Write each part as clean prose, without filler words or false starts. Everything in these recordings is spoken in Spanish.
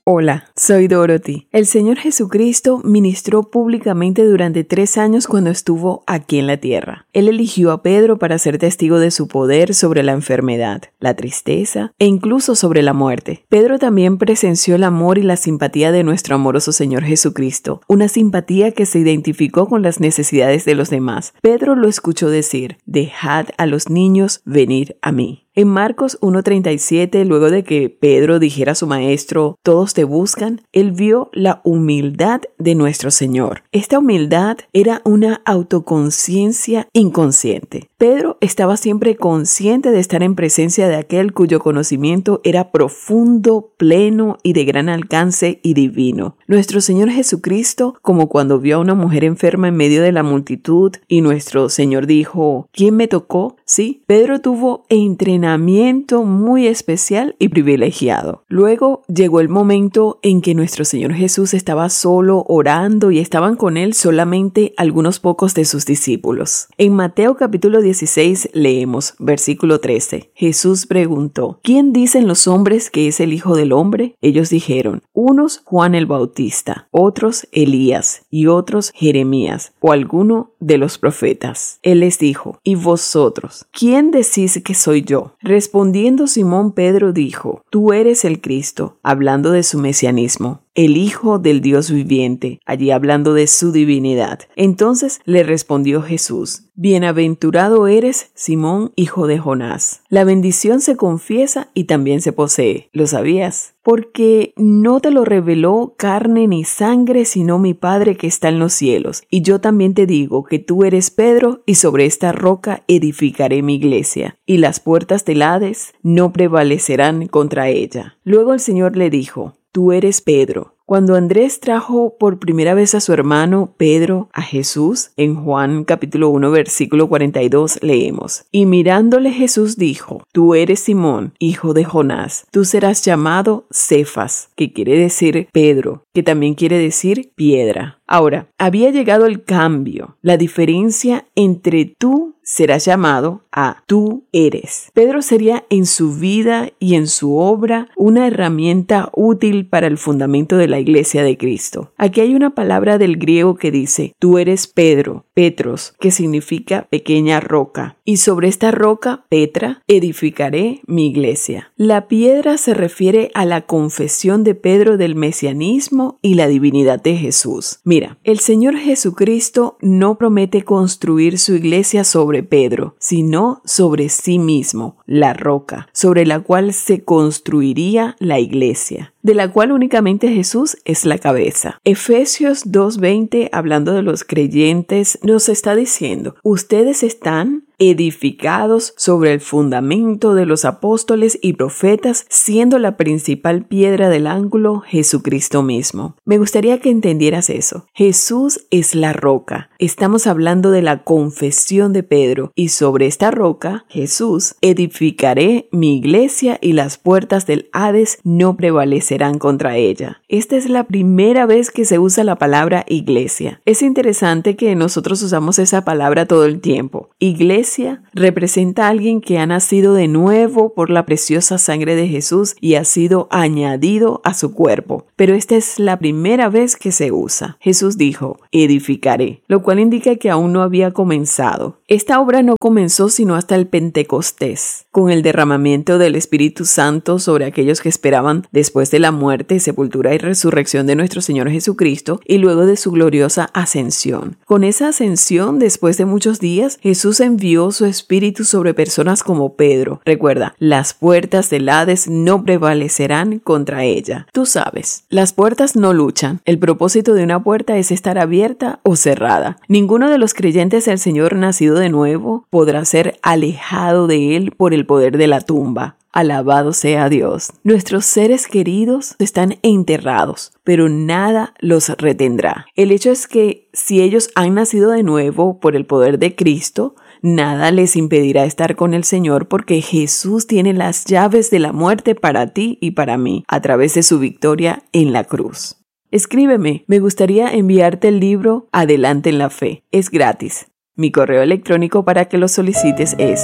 Hola, soy Dorothy. El Señor Jesucristo ministró públicamente durante 3 años cuando estuvo aquí en la tierra. Él eligió a Pedro para ser testigo de su poder sobre la enfermedad, la tristeza e incluso sobre la muerte. Pedro también presenció el amor y la simpatía de nuestro amoroso Señor Jesucristo, una simpatía que se identificó con las necesidades de los demás. Pedro lo escuchó decir: «Dejad a los niños venir a mí». En Marcos 1:37, luego de que Pedro dijera a su maestro, «Todos te buscan», él vio la humildad de nuestro Señor. Esta humildad era una autoconciencia inconsciente. Pedro estaba siempre consciente de estar en presencia de aquel cuyo conocimiento era profundo, pleno y de gran alcance y divino. Nuestro Señor Jesucristo, como cuando vio a una mujer enferma en medio de la multitud y nuestro Señor dijo, «¿Quién me tocó?». Sí, Pedro tuvo entrenamiento muy especial y privilegiado. Luego llegó el momento en que nuestro Señor Jesús estaba solo orando y estaban con él solamente algunos pocos de sus discípulos. En Mateo capítulo 16 leemos, versículo 13. Jesús preguntó, ¿quién dicen los hombres que es el Hijo del Hombre? Ellos dijeron, unos Juan el Bautista, otros Elías y otros Jeremías o alguno de los profetas. Él les dijo, ¿y vosotros? ¿Quién decís que soy yo? Respondiendo Simón Pedro dijo, tú eres el Cristo, hablando de su mesianismo, el Hijo del Dios viviente, allí hablando de su divinidad. Entonces le respondió Jesús, bienaventurado eres, Simón, hijo de Jonás. La bendición se confiesa y también se posee. ¿Lo sabías? Porque no te lo reveló carne ni sangre, sino mi Padre que está en los cielos. Y yo también te digo que tú eres Pedro, y sobre esta roca edificaré mi iglesia, y las puertas del Hades no prevalecerán contra ella. Luego el Señor le dijo, tú eres Pedro. Cuando Andrés trajo por primera vez a su hermano Pedro a Jesús, en Juan capítulo 1 versículo 42 leemos, y mirándole Jesús dijo, tú eres Simón, hijo de Jonás, tú serás llamado Cefas, que quiere decir Pedro, que también quiere decir piedra. Ahora, había llegado el cambio, la diferencia entre tú serás llamado a tú eres. Pedro sería en su vida y en su obra una herramienta útil para el fundamento de la iglesia de Cristo. Aquí hay una palabra del griego que dice, tú eres Pedro, Petros, que significa pequeña roca. Y sobre esta roca, Petra, edificaré mi iglesia. La piedra se refiere a la confesión de Pedro del mesianismo y la divinidad de Jesús. Mira, el Señor Jesucristo no promete construir su iglesia sobre Pedro, sino sobre sí mismo, la roca, sobre la cual se construiría la iglesia, de la cual únicamente Jesús es la cabeza. Efesios 2:20, hablando de los creyentes, nos está diciendo, ustedes están edificados sobre el fundamento de los apóstoles y profetas, siendo la principal piedra del ángulo Jesucristo mismo. Me gustaría que entendieras eso. Jesús es la roca. Estamos hablando de la confesión de Pedro, y sobre esta roca, Jesús, edificaré mi iglesia y las puertas del Hades no prevalecerán contra ella. Esta es la primera vez que se usa la palabra iglesia. Es interesante que nosotros usamos esa palabra todo el tiempo. Iglesia representa a alguien que ha nacido de nuevo por la preciosa sangre de Jesús y ha sido añadido a su cuerpo. Pero esta es la primera vez que se usa. Jesús dijo, edificaré, lo cual indica que aún no había comenzado. Esta obra no comenzó sino hasta el Pentecostés, con el derramamiento del Espíritu Santo sobre aquellos que esperaban después de la muerte, sepultura y resurrección de nuestro Señor Jesucristo y luego de su gloriosa ascensión. Con esa ascensión, después de muchos días, Jesús envió su Espíritu sobre personas como Pedro. Recuerda, las puertas del Hades no prevalecerán contra ella. Tú sabes, las puertas no luchan. El propósito de una puerta es estar abierta o cerrada. Ninguno de los creyentes del Señor nacido de nuevo podrá ser alejado de Él por el poder de la tumba. Alabado sea Dios. Nuestros seres queridos están enterrados, pero nada los retendrá. El hecho es que si ellos han nacido de nuevo por el poder de Cristo, nada les impedirá estar con el Señor porque Jesús tiene las llaves de la muerte para ti y para mí a través de su victoria en la cruz. Escríbeme, me gustaría enviarte el libro Adelante en la Fe. Es gratis. Mi correo electrónico para que lo solicites es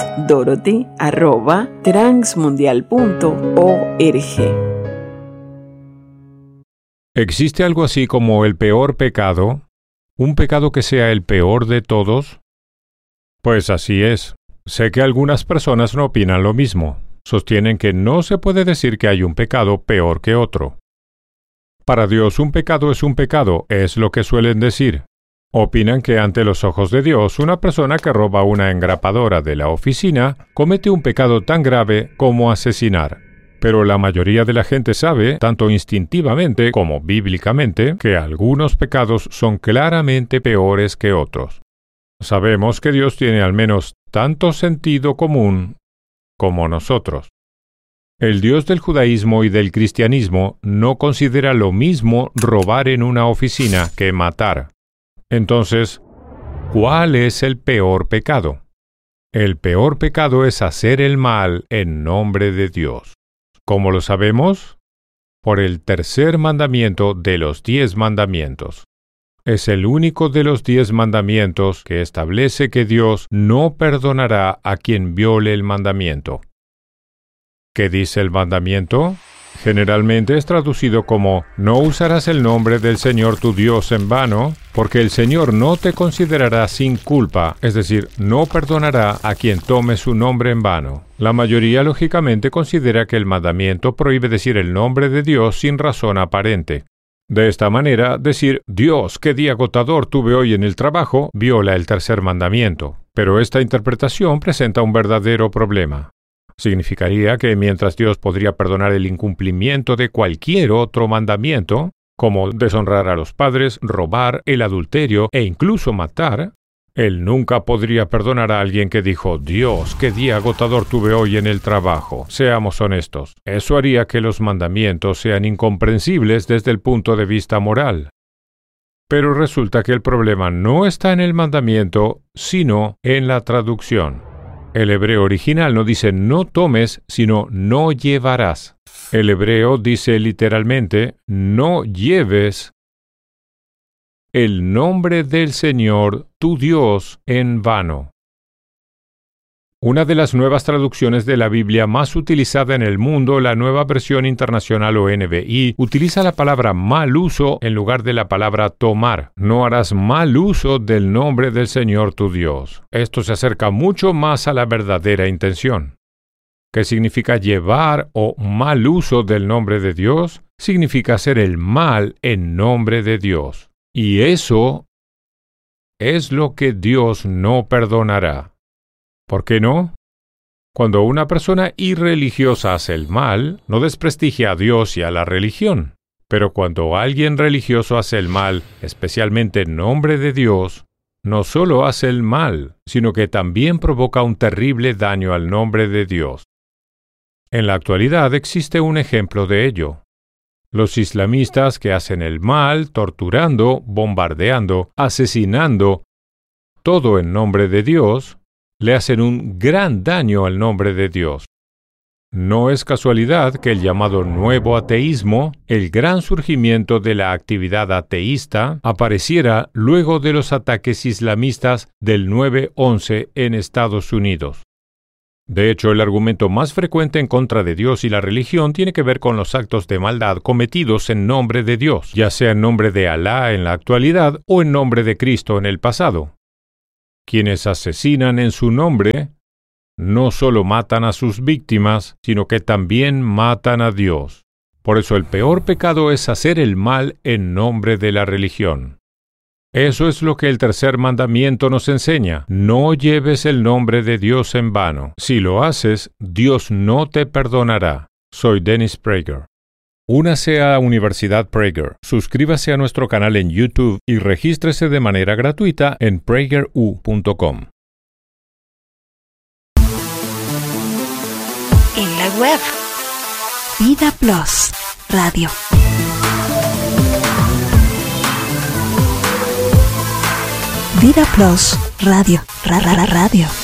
dorothy@transmundial.org. ¿Existe algo así como el peor pecado? ¿Un pecado que sea el peor de todos? Pues así es. Sé que algunas personas no opinan lo mismo. Sostienen que no se puede decir que hay un pecado peor que otro. Para Dios un pecado, es lo que suelen decir. Opinan que ante los ojos de Dios, una persona que roba una engrapadora de la oficina comete un pecado tan grave como asesinar. Pero la mayoría de la gente sabe, tanto instintivamente como bíblicamente, que algunos pecados son claramente peores que otros. Sabemos que Dios tiene al menos tanto sentido común como nosotros. El Dios del judaísmo y del cristianismo no considera lo mismo robar en una oficina que matar. Entonces, ¿cuál es el peor pecado? El peor pecado es hacer el mal en nombre de Dios. ¿Cómo lo sabemos? Por el tercer mandamiento de los 10 mandamientos. Es el único de los 10 mandamientos que establece que Dios no perdonará a quien viole el mandamiento. ¿Qué dice el mandamiento? Generalmente es traducido como: no usarás el nombre del Señor tu Dios en vano, porque el Señor no te considerará sin culpa, es decir, no perdonará a quien tome su nombre en vano. La mayoría lógicamente considera que el mandamiento prohíbe decir el nombre de Dios sin razón aparente. De esta manera, decir «Dios, qué día agotador tuve hoy en el trabajo» viola el tercer mandamiento. Pero esta interpretación presenta un verdadero problema. Significaría que mientras Dios podría perdonar el incumplimiento de cualquier otro mandamiento, como deshonrar a los padres, robar, el adulterio e incluso matar, Él nunca podría perdonar a alguien que dijo «Dios, qué día agotador tuve hoy en el trabajo». Seamos honestos, eso haría que los mandamientos sean incomprensibles desde el punto de vista moral. Pero resulta que el problema no está en el mandamiento, sino en la traducción. El hebreo original no dice «no tomes», sino «no llevarás». El hebreo dice literalmente «no lleves el nombre del Señor, tu Dios, en vano». Una de las nuevas traducciones de la Biblia más utilizada en el mundo, la Nueva Versión Internacional o NBI, utiliza la palabra mal uso en lugar de la palabra tomar. No harás mal uso del nombre del Señor tu Dios. Esto se acerca mucho más a la verdadera intención. ¿Qué significa llevar o mal uso del nombre de Dios? Significa hacer el mal en nombre de Dios. Y eso es lo que Dios no perdonará. ¿Por qué no? Cuando una persona irreligiosa hace el mal, no desprestigia a Dios y a la religión. Pero cuando alguien religioso hace el mal, especialmente en nombre de Dios, no solo hace el mal, sino que también provoca un terrible daño al nombre de Dios. En la actualidad existe un ejemplo de ello. Los islamistas que hacen el mal, torturando, bombardeando, asesinando, todo en nombre de Dios, le hacen un gran daño al nombre de Dios. No es casualidad que el llamado nuevo ateísmo, el gran surgimiento de la actividad ateísta, apareciera luego de los ataques islamistas del 9/11 en Estados Unidos. De hecho, el argumento más frecuente en contra de Dios y la religión tiene que ver con los actos de maldad cometidos en nombre de Dios, ya sea en nombre de Alá en la actualidad o en nombre de Cristo en el pasado. Quienes asesinan en su nombre no solo matan a sus víctimas, sino que también matan a Dios. Por eso el peor pecado es hacer el mal en nombre de la religión. Eso es lo que el tercer mandamiento nos enseña. No lleves el nombre de Dios en vano. Si lo haces, Dios no te perdonará. Soy Dennis Prager. Únase a Universidad Prager, suscríbase a nuestro canal en YouTube y regístrese de manera gratuita en prageru.com. En la web Vida Plus Radio. Vida Plus Radio. Radio.